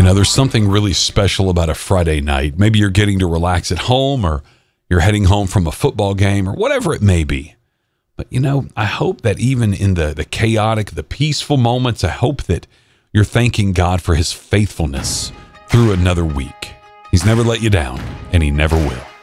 know, there's something really special about a Friday night. Maybe you're getting to relax at home, or you're heading home from a football game, or whatever it may be. But, you know, I hope that even in the chaotic, the peaceful moments, I hope that you're thanking God for his faithfulness through another week. He's never let you down, and he never will.